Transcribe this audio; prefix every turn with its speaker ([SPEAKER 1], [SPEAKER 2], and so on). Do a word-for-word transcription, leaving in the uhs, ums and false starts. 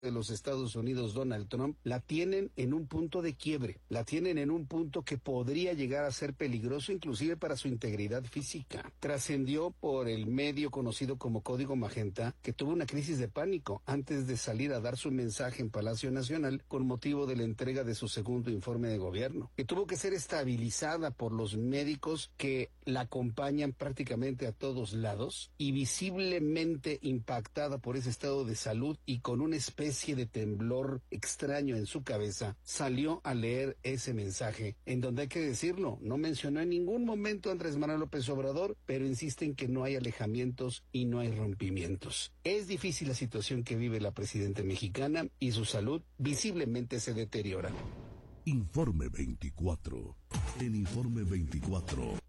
[SPEAKER 1] de los Estados Unidos, Donald Trump, la tienen en un punto de quiebre, la tienen en un punto que podría llegar a ser peligroso inclusive para su integridad física. Trascendió por el medio conocido como Código Magenta que tuvo una crisis de pánico antes de salir a dar su mensaje en Palacio Nacional con motivo de la entrega de su segundo informe de gobierno, que tuvo que ser estabilizada por los médicos que la acompañan prácticamente a todos lados y visiblemente impactada por ese estado de salud y con una especie de temblor extraño en su cabeza, salió a leer ese mensaje, en donde hay que decirlo, no mencionó en ningún momento a Andrés Manuel López Obrador, pero insiste en que no hay alejamientos y no hay rompimientos. Es difícil la situación que vive la presidenta mexicana y su salud visiblemente se deteriora.
[SPEAKER 2] Informe veinticuatro. En Informe veinticuatro